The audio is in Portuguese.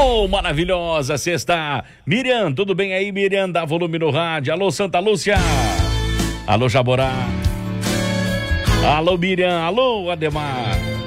Oh, maravilhosa sexta. Miriam, tudo bem aí, Miriam? Dá volume no rádio. Alô, Santa Lúcia. Alô, Jaborá. Alô, Miriam. Alô, Ademar.